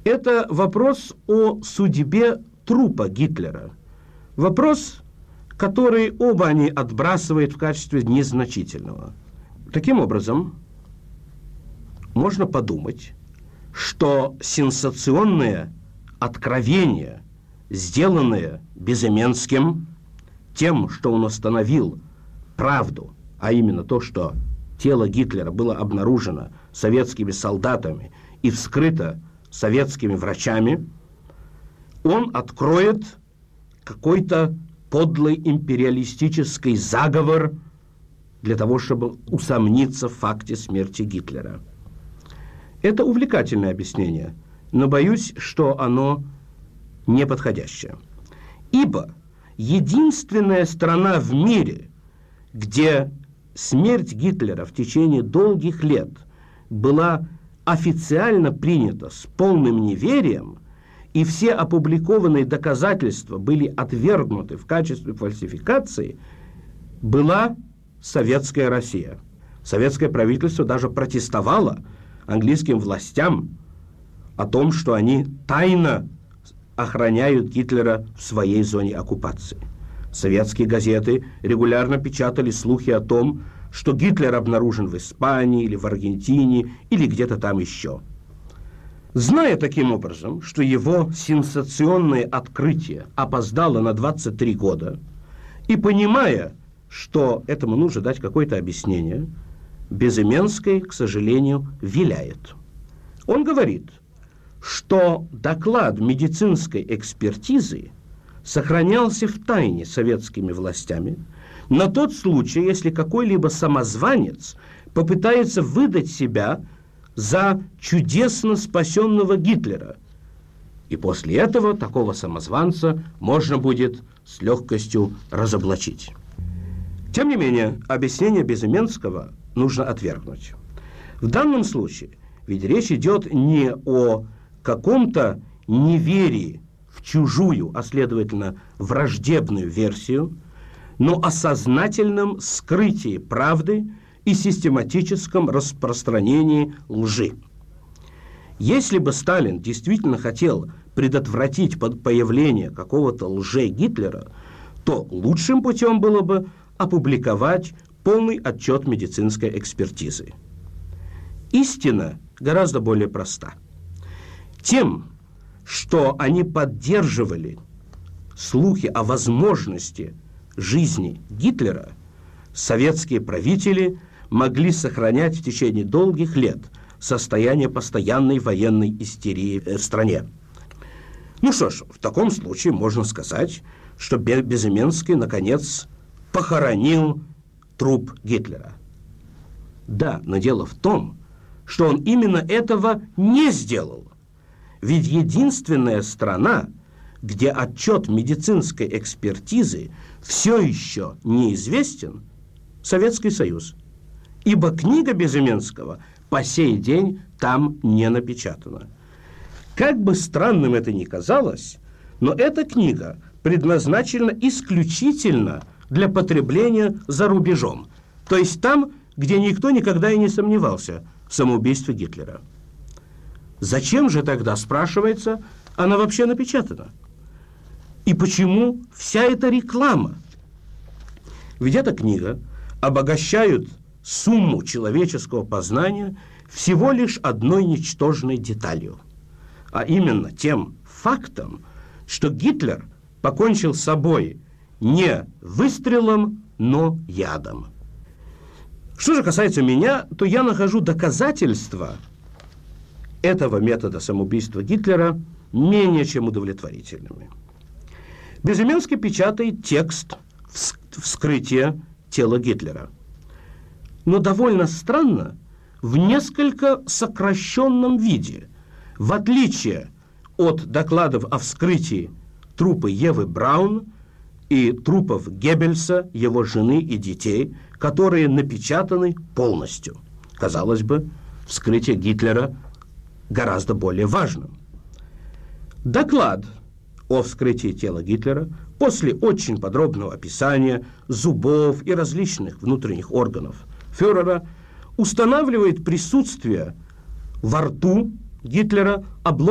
Это вопрос о судьбе трупа Гитлера. Вопрос, который оба они отбрасывают в качестве незначительного. Таким образом, можно подумать, что сенсационное откровение, сделанное Безыменским, тем, что он установил правду, а именно то, что тело Гитлера было обнаружено советскими солдатами и вскрыто советскими врачами, он откроет какой-то подлый империалистический заговор для того, чтобы усомниться в факте смерти Гитлера. Это увлекательное объяснение, но боюсь, что оно неподходящее. Ибо единственная страна в мире, где смерть Гитлера в течение долгих лет была официально принята с полным неверием, и все опубликованные доказательства были отвергнуты в качестве фальсификации, была Советская Россия. Советское правительство даже протестовало английским властям о том, что они тайно охраняют Гитлера в своей зоне оккупации. Советские газеты регулярно печатали слухи о том, что Гитлер обнаружен в Испании или в Аргентине или где-то там еще. Зная таким образом, что его сенсационное открытие опоздало на 23 года, и понимая, что этому нужно дать какое-то объяснение, Безыменский, к сожалению, виляет. Он говорит, что доклад медицинской экспертизы сохранялся в тайне советскими властями на тот случай, если какой-либо самозванец попытается выдать себя за чудесно спасенного Гитлера. И после этого такого самозванца можно будет с легкостью разоблачить. Тем не менее, объяснение Безыменского нужно отвергнуть. В данном случае ведь речь идет не о каком-то неверии в чужую, а следовательно враждебную версию, но о сознательном скрытии правды и систематическом распространении лжи. Если бы Сталин действительно хотел предотвратить появление какого-то лже-Гитлера, то лучшим путем было бы опубликовать полный отчет медицинской экспертизы. Истина гораздо более проста. Тем, что они поддерживали слухи о возможности жизни Гитлера, советские правители могли сохранять в течение долгих лет состояние постоянной военной истерии в стране. Ну что ж, в таком случае можно сказать, что Безыменский, наконец, похоронил труп Гитлера. Да, но дело в том, что он именно этого не сделал. Ведь единственная страна, где отчет медицинской экспертизы все еще неизвестен, Советский Союз. Ибо книга Безыменского по сей день там не напечатана. Как бы странным это ни казалось, но эта книга предназначена исключительно для потребления за рубежом, то есть там, где никто никогда и не сомневался в самоубийстве Гитлера. Зачем же тогда, спрашивается, она вообще напечатана? И почему вся эта реклама? Ведь эта книга обогащает сумму человеческого познания всего лишь одной ничтожной деталью, а именно тем фактом, что Гитлер покончил с собой не выстрелом, но ядом. Что же касается меня, то я нахожу доказательства этого метода самоубийства Гитлера менее чем удовлетворительными. Безыменский печатает текст вскрытия тела Гитлера. Но довольно странно, в несколько сокращенном виде, в отличие от докладов о вскрытии трупа Евы Браун и трупов Геббельса, его жены и детей, которые напечатаны полностью. Казалось бы, вскрытие Гитлера гораздо более важным. Доклад о вскрытии тела Гитлера после очень подробного описания зубов и различных внутренних органов фюрера устанавливает присутствие во рту Гитлера